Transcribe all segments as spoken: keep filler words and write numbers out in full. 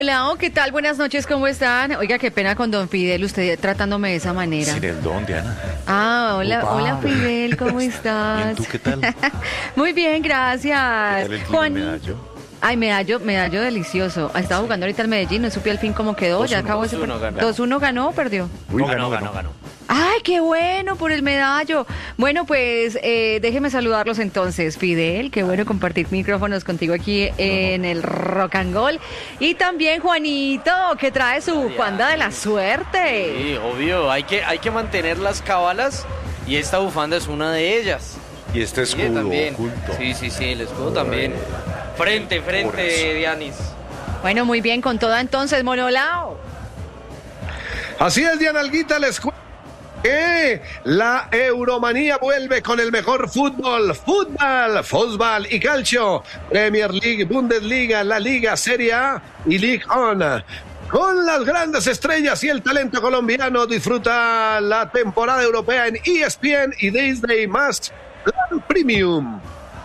Hola, ¿qué tal? Buenas noches, ¿cómo están? Oiga, qué pena con don Fidel, usted tratándome de esa manera. Sin el don, Diana. Ah, hola, Opa. hola Fidel, ¿cómo estás? Bien, ¿tú qué tal? Muy bien, gracias. ¿Qué tal el Juan... medallo? Ay, medallo, medallo delicioso. Estaba jugando ahorita el Medellín, no supe al fin cómo quedó, ya acabó ese... dos uno ganó o perdió. Uy, No, ganó, ganó, ganó. ganó. Ay, qué bueno por el medallo. Bueno, pues eh, déjeme saludarlos entonces, Fidel, qué bueno compartir micrófonos contigo aquí en el Rock and Roll. Y también Juanito, que trae su Juanda de la Suerte. Sí, obvio, hay que, hay que mantener las cábalas y esta bufanda es una de ellas. Y este Sí, escudo también. oculto. Sí, sí, sí, el escudo también. Frente, Por frente, eso. Dianis. Bueno, muy bien, con toda entonces, Monolao. Así es, Diana Alguita, les cuento que la Euromanía vuelve con el mejor fútbol, fútbol, fútbol y calcio, Premier League, Bundesliga, la Liga, Serie A y League On. Con las grandes estrellas y el talento colombiano, disfruta la temporada europea en E S P N y Disney más Plan Premium.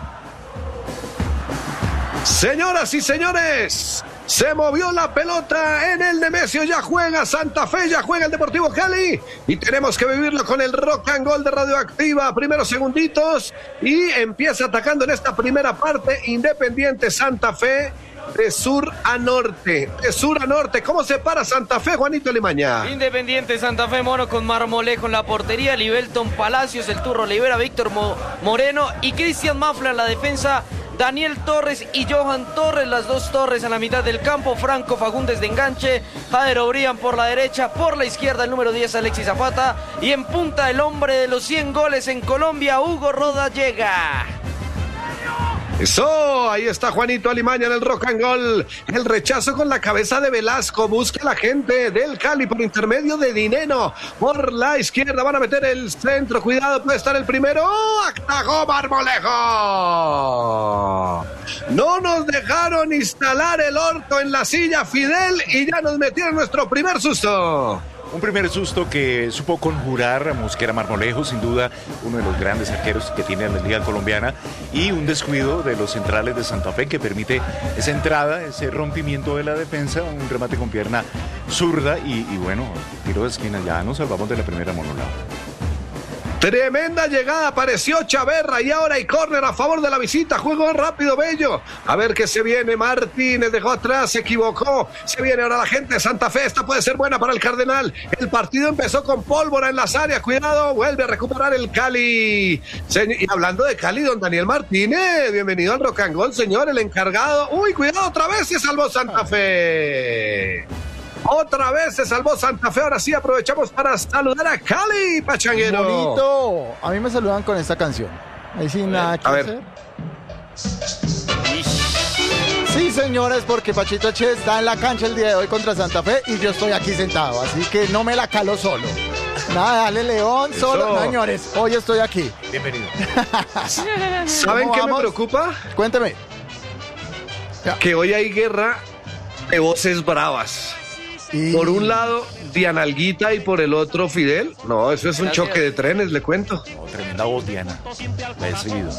Señoras y señores, se movió la pelota en el Nemesio, ya juega Santa Fe, ya juega el Deportivo Cali y tenemos que vivirlo con el Rock and Roll de Radioactiva, primeros segunditos y empieza atacando en esta primera parte Independiente Santa Fe de sur a norte, de sur a norte. ¿Cómo se para Santa Fe, Juanito Limaña? Independiente Santa Fe, Mono con Marmolejo en la portería, Libelton Palacios, el Turro Olivera, Víctor Mo- Moreno y Cristian Mafla en la defensa. Daniel Torres y Johan Torres, las dos torres en la mitad del campo, Franco Fagundes de enganche, Jader Obrián por la derecha, por la izquierda el número diez Alexis Zapata y en punta el hombre de los cien goles en Colombia, Hugo Roda llega. Eso, ahí está Juanito Alimaña en el Rock and Roll. El rechazo con la cabeza de Velasco. Busca la gente del Cali por intermedio de Dineno. Por la izquierda van a meter el centro. Cuidado, puede estar el primero. ¡Oh! ¡Atajó Marmolejo! No nos dejaron instalar el orto en la silla, Fidel, y ya nos metieron nuestro primer susto. Un primer susto que supo conjurar a Mosquera Marmolejo, sin duda uno de los grandes arqueros que tiene la Liga Colombiana, y un descuido de los centrales de Santa Fe que permite esa entrada, ese rompimiento de la defensa, un remate con pierna zurda y, y bueno, tiro de esquina. Ya nos salvamos de la primera, Monolao. Tremenda llegada, apareció Chaverra y ahora hay córner a favor de la visita. Juego rápido, Bello. A ver qué se viene. Martínez dejó atrás, se equivocó. Se viene ahora la gente de Santa Fe. Esta puede ser buena para el Cardenal. El partido empezó con pólvora en las áreas. Cuidado, vuelve a recuperar el Cali. Se... Y hablando de Cali, don Daniel Martínez. Bienvenido al Rock and Roll, señor, el encargado. Uy, cuidado, otra vez se salvó Santa Fe. Otra vez se salvó Santa Fe. Ahora sí aprovechamos para saludar a Cali, pachanguero. Bonito. A mí me saludan con esta canción. Ahí sin nada que A ver. hacer. Sí, señores, porque Pachito Che está en la cancha el día de hoy contra Santa Fe y yo estoy aquí sentado, así que no me la calo solo. Nada, dale León, solo. Eso. No, señores, hoy estoy aquí. Bienvenido. ¿Saben ¿Cómo qué me vamos? preocupa? Cuénteme. Que hoy hay guerra de voces bravas. Y... Por un lado, Diana Alguita y por el otro, Fidel. No, eso es un Gracias. choque de trenes, le cuento. Oh, tremenda voz, Diana. La he seguido.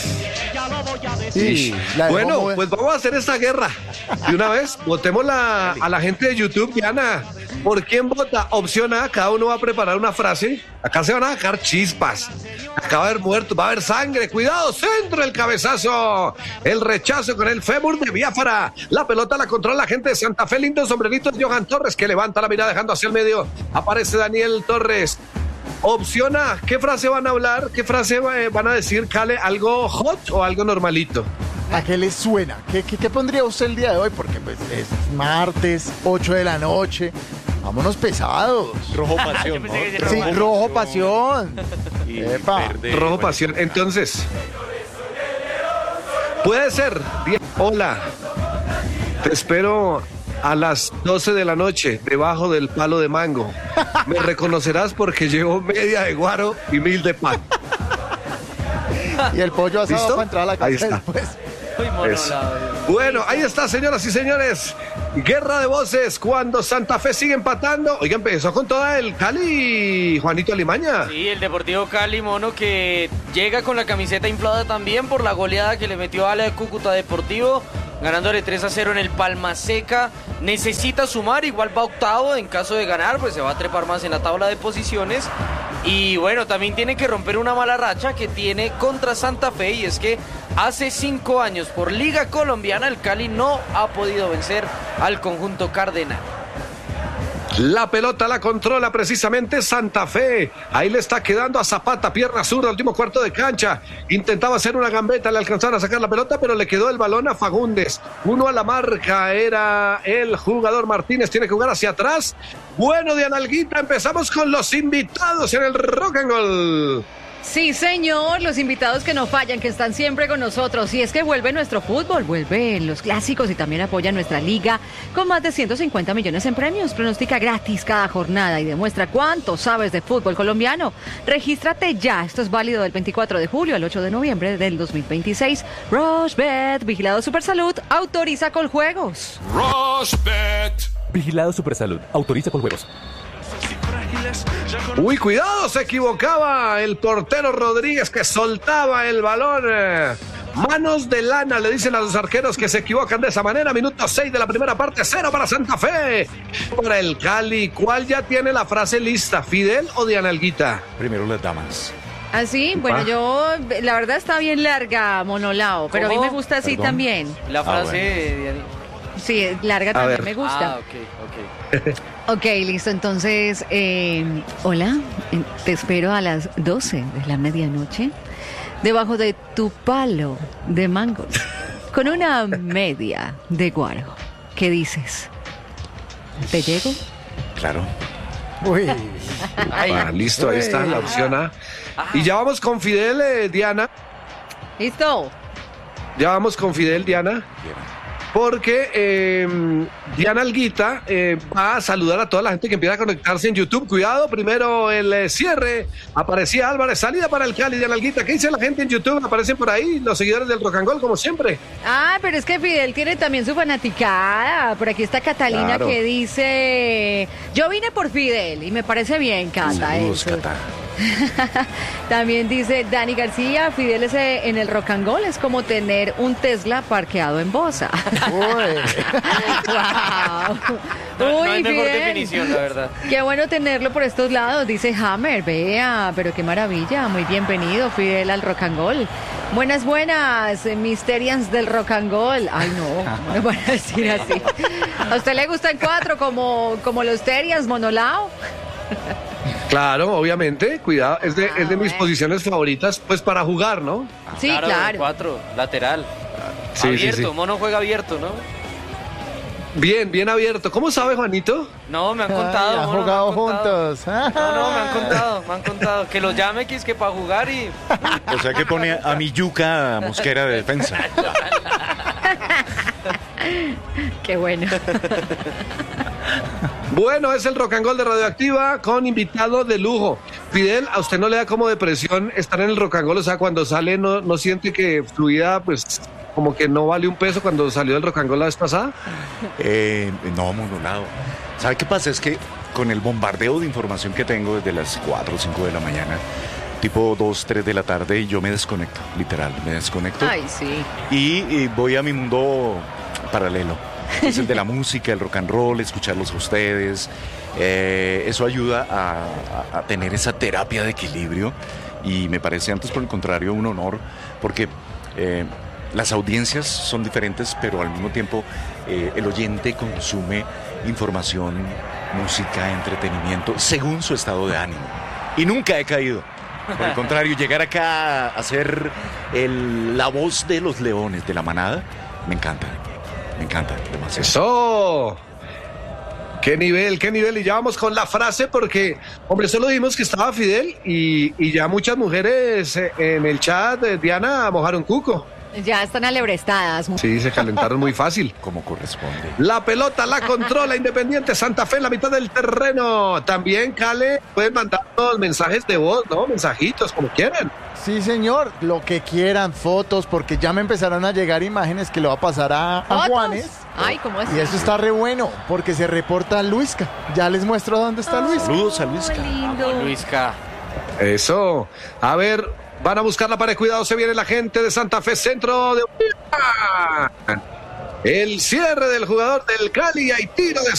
y la dejó Bueno, mover. pues vamos a hacer esta guerra. De una vez, votemos la, a la gente de YouTube, Diana. ¿Por quién vota? Opción A, cada uno va a preparar una frase. Acá se van a sacar chispas. Acá va a haber muertos, va a haber sangre. Cuidado, centro, el cabezazo. El rechazo con el fémur de Biafara. La pelota la controla la gente de Santa Fe. Lindo sombrerito de Johan Torres, que levanta la mirada dejando hacia el medio. Aparece Daniel Torres. Opción A, ¿qué frase van a hablar? ¿Qué frase eh, van a decir, Cale? ¿Algo hot o algo normalito? ¿A qué le suena? ¿Qué, qué, qué pondría usted el día de hoy? Porque pues es martes, ocho de la noche. Vámonos pesados. Rojo pasión, ¿no? pensé que era Sí, rojo pasión. Y Epa. verde, Rojo bueno, pasión. Entonces, puede ser. Bien. Hola, te espero a las doce de la noche debajo del palo de mango. Me reconocerás porque llevo media de guaro y mil de pan. Y el pollo asado ¿Listo? para entrar a la casa Ahí está. después. Uy, mono, Eso. la- Bueno, ahí está, señoras y señores. Guerra de voces cuando Santa Fe sigue empatando. Oiga, empezó con toda el Cali, Juanito Alimaña. Sí, el Deportivo Cali, Mono, que llega con la camiseta inflada también por la goleada que le metió a la Cúcuta Deportivo. ganándole tres a cero en el Palma Seca. Necesita sumar, igual va octavo. En caso de ganar, pues se va a trepar más en la tabla de posiciones. Y bueno, también tiene que romper una mala racha que tiene contra Santa Fe, y es que hace cinco años por Liga Colombiana el Cali no ha podido vencer al conjunto cardenal. La pelota la controla precisamente Santa Fe. Ahí le está quedando a Zapata, pierna zurda, último cuarto de cancha. Intentaba hacer una gambeta, le alcanzaron a sacar la pelota, pero le quedó el balón a Fagundes. Uno a la marca, era el jugador Martínez, tiene que jugar hacia atrás. Bueno, de Analguita, empezamos con los invitados en el Rock and Roll. Sí, señor, los invitados que no fallan, que están siempre con nosotros. Y es que vuelve nuestro fútbol, vuelven los clásicos y también apoya nuestra liga con más de ciento cincuenta millones en premios. Pronostica gratis cada jornada y demuestra cuánto sabes de fútbol colombiano. Regístrate ya, esto es válido del veinticuatro de julio al ocho de noviembre del dos mil veintiséis. Rushbet, vigilado Supersalud, autoriza con juegos. Rushbet. Vigilado Supersalud, autoriza con juegos. Uy, cuidado, se equivocaba el portero Rodríguez, que soltaba el balón. Manos de lana, le dicen a los arqueros que se equivocan de esa manera. Minuto seis de la primera parte, cero para Santa Fe. Para el Cali, ¿cuál ya tiene la frase lista? ¿Fidel o Diana Alguita? Primero las damas. Así, bueno, yo, la verdad está bien larga, Monolao, pero a mí ¿Cómo? me gusta así Perdón. también. La frase Ah, bueno. de... Sí, larga A también ver. me gusta. Ah, ok, ok. Ok, listo. Entonces, eh, hola, eh, te espero a las doce de la medianoche debajo de tu palo de mango con una media de guaro. ¿Qué dices? ¿Te llego? Claro. Uy. Ay, Ah, listo, ahí está la opción A. Y ya vamos con Fidel, eh, Diana. ¿Listo? Ya vamos con Fidel, Diana. Bien. Porque eh, Diana Alguita eh, va a saludar a toda la gente que empieza a conectarse en YouTube. Cuidado, primero el eh, cierre. Aparecía Álvarez, salida para el Cali, Diana Alguita. ¿Qué dice la gente en YouTube? Aparecen por ahí los seguidores del Rock and Roll, como siempre. Ah, pero es que Fidel tiene también su fanaticada. Por aquí está Catalina Claro. que dice, yo vine por Fidel y me parece bien, Cata. Saludos, eso. Cata. También dice Dani García, Fidel ese en el Rock and Roll es como tener un Tesla parqueado en Bosa. Uy. Wow. no, no Uy, hay mejor Fidel. definición, la verdad. Qué bueno tenerlo por estos lados, dice Hammer. Vea, pero qué maravilla. Muy bienvenido, Fidel, al Rock and Roll. Buenas, buenas, eh, Mysterians del Rock and Roll. Ay, no, ¿cómo me van a decir así? ¿A usted le gustan cuatro como, como los Terians, Monolao? Claro, obviamente, cuidado, es de, Ah, es de mis bueno. posiciones favoritas, pues para jugar, ¿no? Sí, de claro. Cuatro, lateral. Sí, abierto, sí, sí. Mono juega abierto, ¿no? Bien, bien abierto. ¿Cómo sabe, Juanito? No, me han contado. Ay, han Mono, me jugado han contado. juntos. No, no, me han contado, me han contado. Que los llame, que es que para jugar y... O sea que pone a mi yuca a Mosquera de defensa. Qué bueno. Bueno, es el Rock and Roll de Radioactiva con invitado de lujo. Fidel, ¿a usted no le da como depresión estar en el Rock and Roll? O sea, cuando sale, ¿no, no siente que fluida, pues, como que no vale un peso cuando salió del Rock and Roll la vez pasada? Eh, no, monolado. ¿Sabe qué pasa? Es que con el bombardeo de información que tengo desde las cuatro o cinco de la mañana, tipo dos, tres de la tarde, yo me desconecto, literal, me desconecto. Ay, sí. Y, y voy a mi mundo paralelo. Es el de la música, el rock and roll, escucharlos a ustedes. Eh, eso ayuda a, a- a tener esa terapia de equilibrio y me parece antes por el contrario un honor porque eh, las audiencias son diferentes, pero al mismo tiempo eh, el oyente consume información, música, entretenimiento según su estado de ánimo. Y nunca he caído. Por el contrario, llegar acá a ser el- la voz de los leones, de la manada, me encanta. Me encanta demasiado. ¡Eso! ¡Qué nivel, qué nivel! Y ya vamos con la frase porque, hombre, solo dijimos que estaba Fidel y, y ya muchas mujeres eh, en el chat, eh, Diana, mojaron cuco. Ya están alebrestadas. Sí, se calentaron muy fácil. Como corresponde. La pelota la controla Independiente Santa Fe en la mitad del terreno. También, Cale, pueden mandarnos mensajes de voz, ¿no? Mensajitos, como quieran. Sí, señor, lo que quieran, fotos, porque ya me empezaron a llegar imágenes que le va a pasar a, a ¿Fotos? Juanes. Ay, ¿cómo así? Y eso está re bueno, porque se reporta Luisca. Ya les muestro dónde está Luisca. Saludos a Luisca. Qué lindo. Luisca. Eso. A ver, van a buscar la pared. Cuidado, se viene la gente de Santa Fe, centro de... El cierre del jugador del Cali, hay tiro de